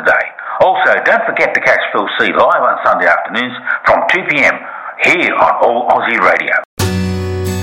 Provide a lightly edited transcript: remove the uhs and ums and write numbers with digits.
day. Also, don't forget to catch Phil C live on Sunday afternoons from 2 p.m. here on All Aussie Radio.